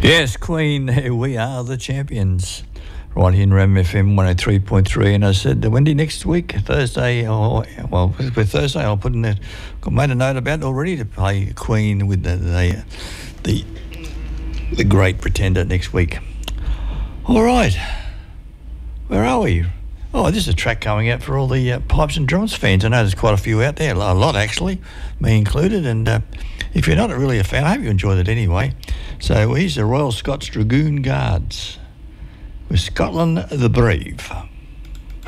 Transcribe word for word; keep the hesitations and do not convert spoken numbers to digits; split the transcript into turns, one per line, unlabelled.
Yes, Queen, we are the champions. Right here in Ram F M one oh three point three, and I said, Wendy, next week, Thursday, or, well, with Thursday, I'll put in a, got made a note about it already to play Queen with the, the, the, the Great Pretender next week. All right, where are we? Oh, this is a track coming out for all the uh, Pipes and Drums fans. I know there's quite a few out there, a lot actually, me included, and uh, if you're not really a fan, I hope you enjoyed it anyway. So here's the Royal Scots Dragoon Guards with Scotland the Brave.